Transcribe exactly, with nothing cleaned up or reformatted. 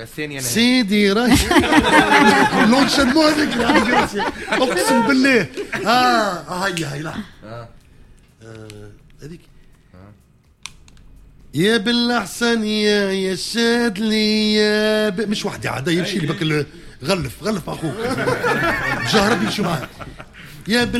الثانيه انا سيدي راي لون شدمو هذيك اقسم بالله. اه هيا هيا لا هذيك يا بالاحسن يا يا شادلي يا ب... مش وحدي عادي يمشي لي بك غلف غلف اخوك جهرب يمشي معاك يا